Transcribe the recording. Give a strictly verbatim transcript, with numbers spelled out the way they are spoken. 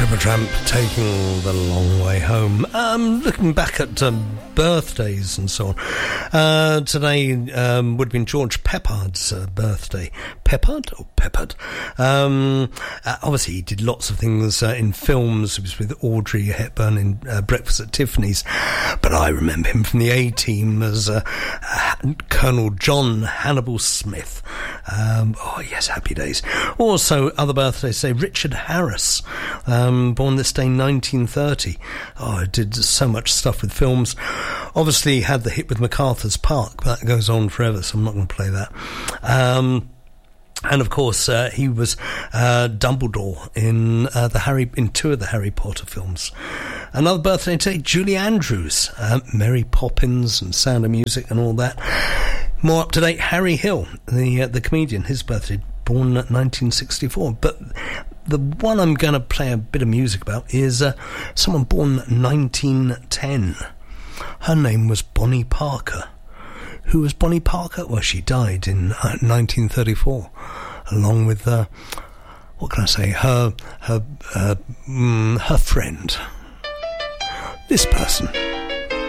Supertramp taking the long way home. Um, looking back at um, birthdays and so on. Uh, today um, would have been George Peppard's uh, birthday. Peppard or Peppard? Um, uh, obviously, he did lots of things uh, in films. He was with Audrey Hepburn in uh, Breakfast at Tiffany's. But I remember him from the A-Team as uh, uh, Colonel John Hannibal Smith. Um, oh, yes, happy days. Also, other birthdays, say Richard Harris. Um, born this day nineteen thirty. Oh, I did so much stuff with films. Obviously had the hit with MacArthur's Park, but that goes on forever, so I'm not going to play that. Um, and of course, uh, he was uh, Dumbledore in uh, the Harry in two of the Harry Potter films. Another birthday today, Julie Andrews, uh, Mary Poppins and Sound of Music and all that. More up to date, Harry Hill, the uh, the comedian, his birthday, born at nineteen sixty-four. But the one I'm going to play a bit of music about is uh, someone born nineteen ten. Her name was Bonnie Parker. Who was Bonnie Parker? Well, she died in uh, nineteen thirty-four, along with, uh, what can I say, her, her, uh, mm, her friend. This person.